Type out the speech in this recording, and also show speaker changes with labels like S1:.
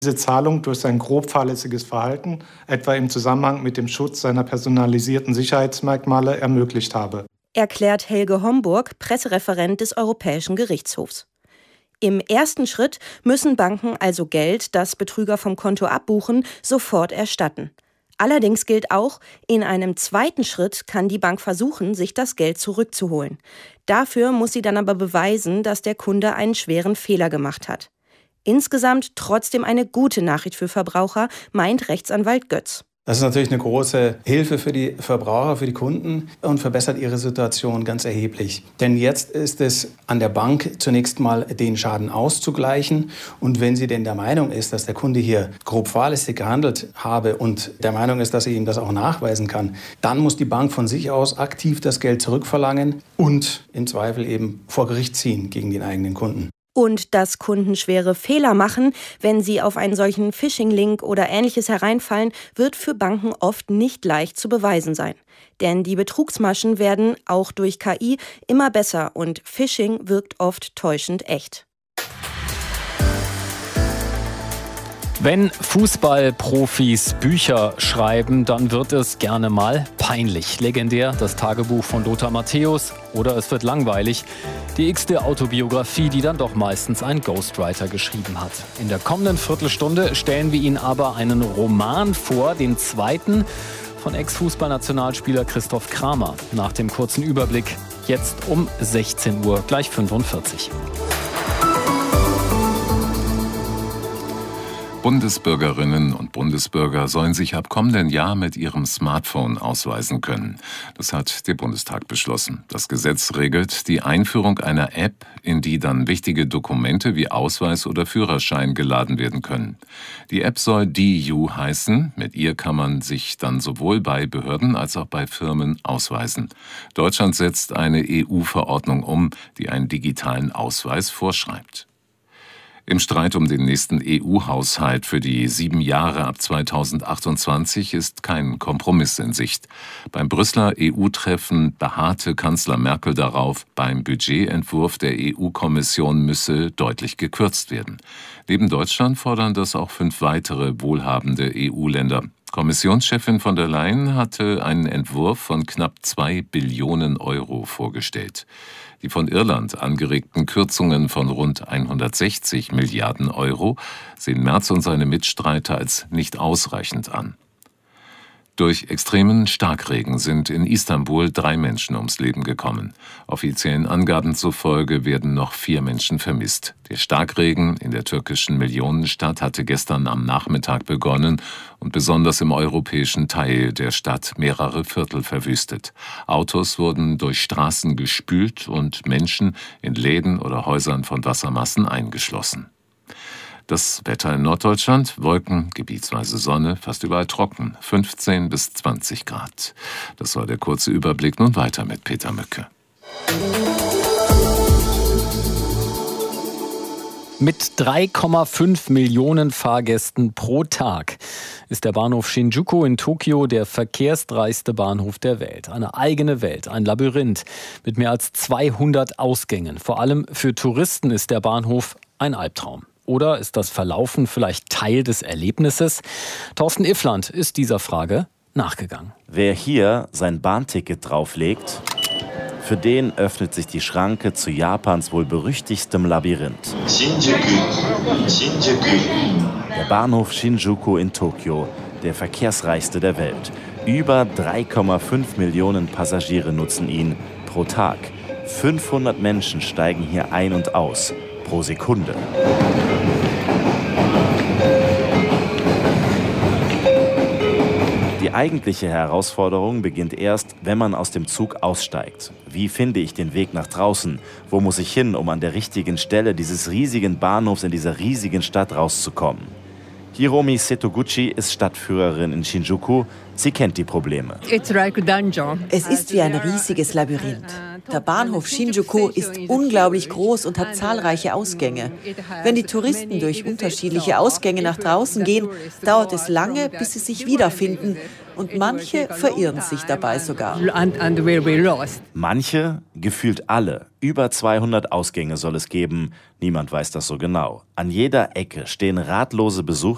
S1: diese Zahlung durch sein grob fahrlässiges Verhalten, etwa im Zusammenhang mit dem Schutz seiner personalisierten Sicherheitsmerkmale, ermöglicht habe.
S2: Erklärt Helge Homburg, Pressereferent des Europäischen Gerichtshofs. Im ersten Schritt müssen Banken also Geld, das Betrüger vom Konto abbuchen, sofort erstatten. Allerdings gilt auch, in einem zweiten Schritt kann die Bank versuchen, sich das Geld zurückzuholen. Dafür muss sie dann aber beweisen, dass der Kunde einen schweren Fehler gemacht hat. Insgesamt trotzdem eine gute Nachricht für Verbraucher, meint Rechtsanwalt Götz.
S3: Das ist natürlich eine große Hilfe für die Verbraucher, für die Kunden und verbessert ihre Situation ganz erheblich. Denn jetzt ist es an der Bank zunächst mal, den Schaden auszugleichen. Und wenn sie denn der Meinung ist, dass der Kunde hier grob fahrlässig gehandelt habe und der Meinung ist, dass sie ihm das auch nachweisen kann, dann muss die Bank von sich aus aktiv das Geld zurückverlangen und im Zweifel eben vor Gericht ziehen gegen den eigenen Kunden.
S2: Und dass Kunden schwere Fehler machen, wenn sie auf einen solchen Phishing-Link oder Ähnliches hereinfallen, wird für Banken oft nicht leicht zu beweisen sein. Denn die Betrugsmaschen werden auch durch KI immer besser und Phishing wirkt oft täuschend echt.
S4: Wenn Fußballprofis Bücher schreiben, dann wird es gerne mal peinlich. Legendär das Tagebuch von Lothar Matthäus oder es wird langweilig. Die x-te Autobiografie, die dann doch meistens ein Ghostwriter geschrieben hat. In der kommenden Viertelstunde stellen wir Ihnen aber einen Roman vor, den zweiten von Ex-Fußballnationalspieler Christoph Kramer. Nach dem kurzen Überblick jetzt um 16 Uhr, gleich 45.
S5: Bundesbürgerinnen und Bundesbürger sollen sich ab kommenden Jahr mit ihrem Smartphone ausweisen können. Das hat der Bundestag beschlossen. Das Gesetz regelt die Einführung einer App, in die dann wichtige Dokumente wie Ausweis oder Führerschein geladen werden können. Die App soll DIU heißen. Mit ihr kann man sich dann sowohl bei Behörden als auch bei Firmen ausweisen. Deutschland setzt eine EU-Verordnung um, die einen digitalen Ausweis vorschreibt. Im Streit um den nächsten EU-Haushalt für die 7 Jahre ab 2028 ist kein Kompromiss in Sicht. Beim Brüsseler EU-Treffen beharrte Kanzler Merkel darauf, beim Budgetentwurf der EU-Kommission müsse deutlich gekürzt werden. Neben Deutschland fordern das auch 5 weitere wohlhabende EU-Länder. Kommissionschefin von der Leyen hatte einen Entwurf von knapp 2 Billionen Euro vorgestellt. Die von Irland angeregten Kürzungen von rund 160 Milliarden Euro sehen Merz und seine Mitstreiter als nicht ausreichend an. Durch extremen Starkregen sind in Istanbul 3 Menschen ums Leben gekommen. Offiziellen Angaben zufolge werden noch 4 Menschen vermisst. Der Starkregen in der türkischen Millionenstadt hatte gestern am Nachmittag begonnen und besonders im europäischen Teil der Stadt mehrere Viertel verwüstet. Autos wurden durch Straßen gespült und Menschen in Läden oder Häusern von Wassermassen eingeschlossen. Das Wetter in Norddeutschland, Wolken, gebietsweise Sonne, fast überall trocken, 15 bis 20 Grad. Das war der kurze Überblick, nun weiter mit Peter Mücke.
S4: Mit 3,5 Millionen Fahrgästen pro Tag ist der Bahnhof Shinjuku in Tokio der verkehrsreichste Bahnhof der Welt. Eine eigene Welt, ein Labyrinth mit mehr als 200 Ausgängen. Vor allem für Touristen ist der Bahnhof ein Albtraum. Oder ist das Verlaufen vielleicht Teil des Erlebnisses? Thorsten Iffland ist dieser Frage nachgegangen.
S6: Wer hier sein Bahnticket drauflegt, für den öffnet sich die Schranke zu Japans wohl berüchtigstem Labyrinth. Shinjuku. Der Bahnhof Shinjuku in Tokio, der verkehrsreichste der Welt. Über 3,5 Millionen Passagiere nutzen ihn pro Tag. 500 Menschen steigen hier ein und aus pro Sekunde. Die eigentliche Herausforderung beginnt erst, wenn man aus dem Zug aussteigt. Wie finde ich den Weg nach draußen? Wo muss ich hin, um an der richtigen Stelle dieses riesigen Bahnhofs in dieser riesigen Stadt rauszukommen? Hiromi Setoguchi ist Stadtführerin in Shinjuku. Sie kennt die Probleme.
S7: Es ist wie ein riesiges Labyrinth. Der Bahnhof Shinjuku ist unglaublich groß und hat zahlreiche Ausgänge. Wenn die Touristen durch unterschiedliche Ausgänge nach draußen gehen, dauert es lange, bis sie sich wiederfinden. Und manche verirren sich dabei sogar.
S6: Manche, gefühlt alle. Über 200 Ausgänge soll es geben. Niemand weiß das so genau. An jeder Ecke stehen ratlose Besucher